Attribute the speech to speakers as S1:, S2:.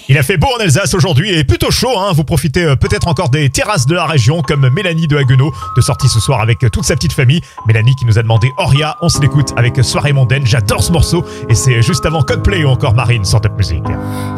S1: Il a fait beau en Alsace aujourd'hui et plutôt chaud, hein. Vous profitez peut-être encore des terrasses de la région comme Mélanie de Haguenau, de sortie ce soir avec toute sa petite famille. Mélanie qui nous a demandé Oria, on se l'écoute avec Soirée mondaine. J'adore ce morceau et c'est juste avant Coldplay ou encore Marine sur Top Music.